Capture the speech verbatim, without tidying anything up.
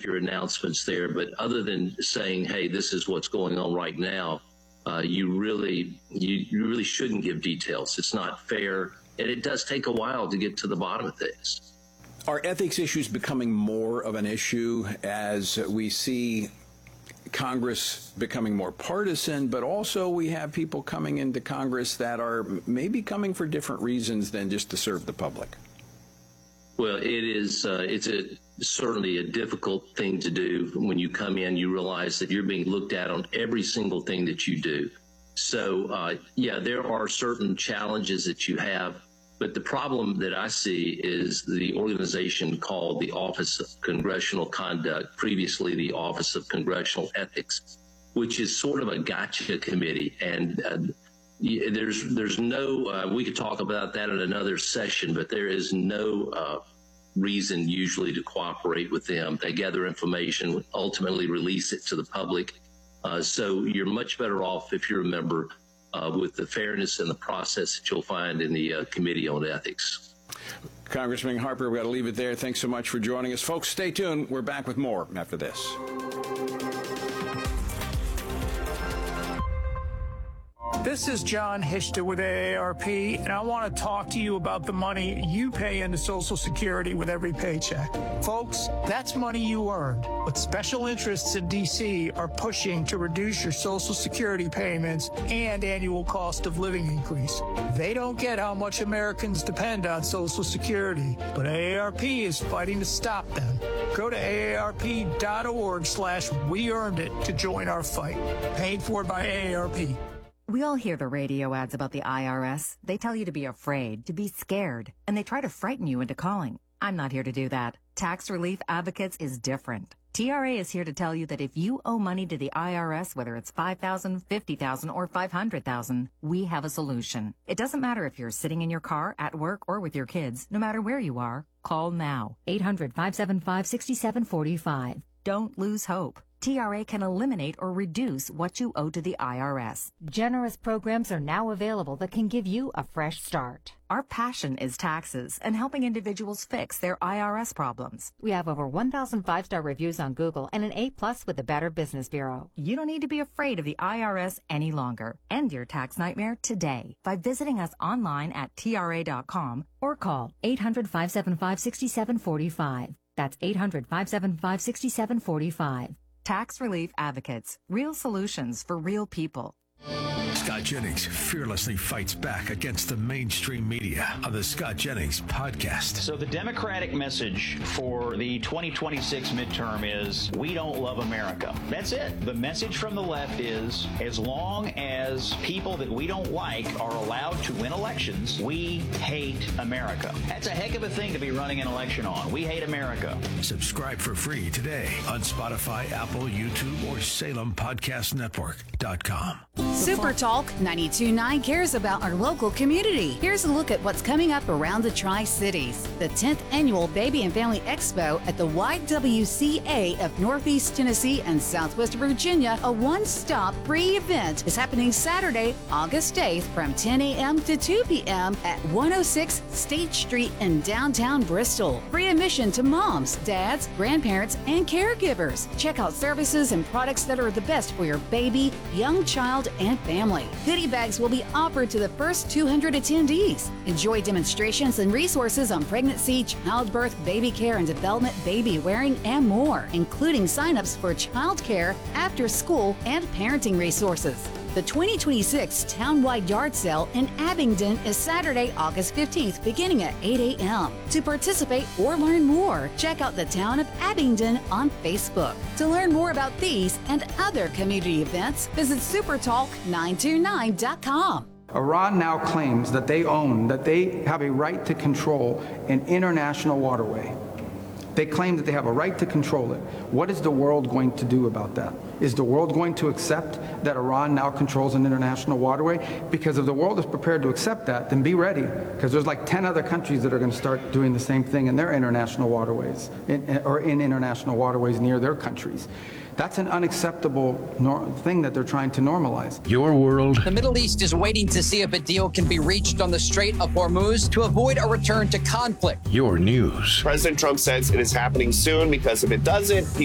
your announcements there. But other than saying, hey, this is what's going on right now, uh, you really you, you really shouldn't give details. It's not fair, and it does take a while to get to the bottom of things. Are ethics issues becoming more of an issue as we see Congress becoming more partisan, but also we have people coming into Congress that are maybe coming for different reasons than just to serve the public? Well, it is, uh, it's a, certainly a difficult thing to do. When you come in, you realize that you're being looked at on every single thing that you do. So, uh, yeah, there are certain challenges that you have. But the problem that I see is the organization called the Office of Congressional Conduct, previously the Office of Congressional Ethics, which is sort of a gotcha committee. And uh, there's there's no, uh, we could talk about that in another session, but there is no uh, reason usually to cooperate with them. They gather information, ultimately release it to the public. Uh, so you're much better off if you're a member Uh, with the fairness and the process that you'll find in the uh, Committee on Ethics. Congressman Harper, we've got to leave it there. Thanks so much for joining us. Folks, stay tuned. We're back with more after this. This is John Hichter with A A R P, and I want to talk to you about the money you pay into Social Security with every paycheck. Folks, that's money you earned, but special interests in D C are pushing to reduce your Social Security payments and annual cost of living increase. They don't get how much Americans depend on Social Security, but A A R P is fighting to stop them. Go to aarp.org slash we earned it to join our fight. Paid for by A A R P. We all hear the radio ads about the I R S. They tell you to be afraid, to be scared, and they try to frighten you into calling. I'm not here to do that. Tax Relief Advocates is different. T R A is here to tell you that if you owe money to the I R S, whether it's five thousand dollars, fifty thousand dollars, or five hundred thousand dollars, we have a solution. It doesn't matter if you're sitting in your car, at work, or with your kids. No matter where you are, call now. eight hundred, five seven five, six seven four five. Don't lose hope. T R A can eliminate or reduce what you owe to the I R S. Generous programs are now available that can give you a fresh start. Our passion is taxes and helping individuals fix their I R S problems. We have over one thousand five-star reviews on Google and an A plus with the Better Business Bureau. You don't need to be afraid of the I R S any longer. End your tax nightmare today by visiting us online at T R A dot com or call eight hundred, five seven five, six seven four five. That's eight hundred, five seven five, six seven four five. Tax Relief Advocates. Real solutions for real people. Scott Jennings fearlessly fights back against the mainstream media on the Scott Jennings podcast. So the Democratic message for the twenty twenty-six midterm is, we don't love America. That's it. The message from the left is, as long as people that we don't like are allowed to win elections, we hate America. That's a heck of a thing to be running an election on. We hate America. Subscribe for free today on Spotify, Apple, YouTube, or Salem Podcast Network dot com. Super Talk ninety-two point nine cares about our local community. Here's a look at what's coming up around the Tri-Cities. The tenth Annual Baby and Family Expo at the Y W C A of Northeast Tennessee and Southwest Virginia, a one-stop free event, is happening Saturday, August eighth from ten a.m. to two p.m. at one oh six State Street in downtown Bristol. Free admission to moms, dads, grandparents, and caregivers. Check out services and products that are the best for your baby, young child, and family. Goodie bags will be offered to the first two hundred attendees. Enjoy demonstrations and resources on pregnancy, childbirth, baby care and development, baby wearing, and more, including signups for child care, after school, and parenting resources. The twenty twenty-six Townwide Yard Sale in Abingdon is Saturday, August fifteenth, beginning at eight a.m. To participate or learn more, check out the Town of Abingdon on Facebook. To learn more about these and other community events, visit super talk nine two nine dot com. Iran now claims that they own, that they have a right to control an international waterway. They claim that they have a right to control it. What is the world going to do about that? Is the world going to accept that Iran now controls an international waterway? Because if the world is prepared to accept that, then be ready, because there's like ten other countries that are going to start doing the same thing in their international waterways, in, or in international waterways near their countries. That's an unacceptable nor- thing that they're trying to normalize. Your world. The Middle East is waiting to see if a deal can be reached on the Strait of Hormuz to avoid a return to conflict. Your news. President Trump says it is happening soon, because if it doesn't, he